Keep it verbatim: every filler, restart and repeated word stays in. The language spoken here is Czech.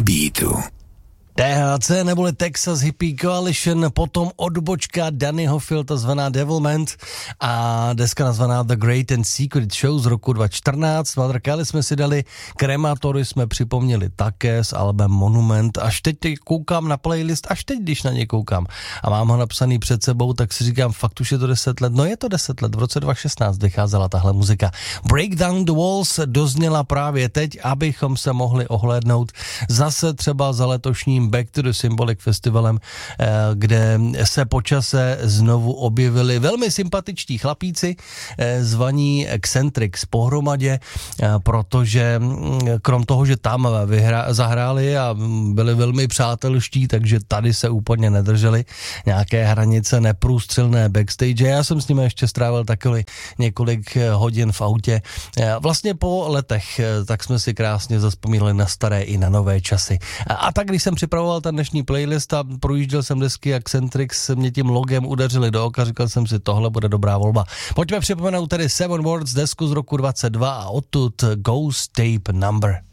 beatu. T H C neboli Texas Hippie Coalition, potom odbočka Dannyho Filta zvaná Devilment a deska nazvaná The Great and Secret Show z roku dva tisíce čtrnáct. Mother Kelly jsme si dali, Krematory jsme připomněli také s albem Monument. Až teď koukám na playlist, až teď, když na ně koukám a mám ho napsaný před sebou, tak si říkám, fakt už je to deset let. No je to deset let, v roce dva tisíce šestnáct vycházela tahle muzika. Break Down the Walls dozněla právě teď, abychom se mohli ohlédnout zase třeba za letošním Back to the Symbolic festivalem, kde se po čase znovu objevili velmi sympatičtí chlapíci zvaní Eccentrics pohromadě, protože krom toho, že tam vyhra- zahráli a byli velmi přátelští, takže tady se úplně nedrželi nějaké hranice neprůstřelné backstage. Já jsem s nimi ještě strávil takový několik hodin v autě. Vlastně po letech tak jsme si krásně zazpomínali na staré i na nové časy. A tak, když jsem připravoval ten dnešní playlist a projížděl jsem desky Eccentrics, mě tím logem udeřili do oka, říkal jsem si, tohle bude dobrá volba. Pojďme připomenout tedy Seven Words, desku z roku dvacet dva a odtud Ghost Tape Number.